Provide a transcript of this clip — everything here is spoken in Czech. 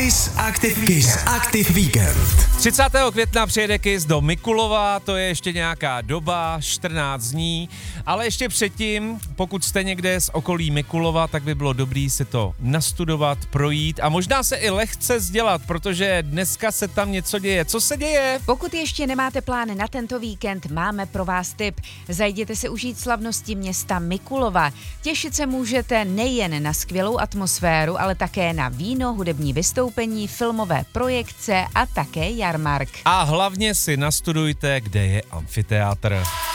Kiss Active Weekend. 30. května přijede Kiss do Mikulova, to je ještě nějaká doba, 14 dní, ale ještě předtím, pokud jste někde z okolí Mikulova, tak by bylo dobrý si to nastudovat, projít a možná se i lehce vzdělat, protože dneska se tam něco děje. Co se děje? Pokud ještě nemáte plány na tento víkend, máme pro vás tip. Zajděte si užít slavnosti města Mikulova. Těšit se můžete nejen na skvělou atmosféru, ale také na víno, hudební vystoupení, filmové projekce a také jarmark. A hlavně si nastudujte, kde je amfiteátr.